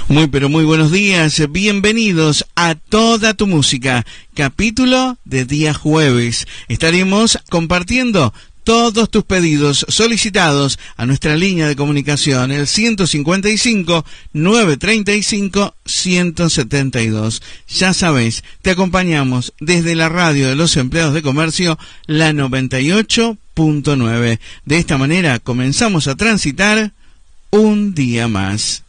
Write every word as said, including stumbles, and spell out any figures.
Muy pero muy buenos días, bienvenidos a Toda tu Música, capítulo de día jueves. Estaremos compartiendo todos tus pedidos solicitados a nuestra línea de comunicación, el ciento cincuenta y cinco, novecientos treinta y cinco, ciento setenta y dos. Ya sabes, te acompañamos desde la radio de los empleados de comercio, la noventa y ocho punto nueve. De esta manera comenzamos a transitar un día más.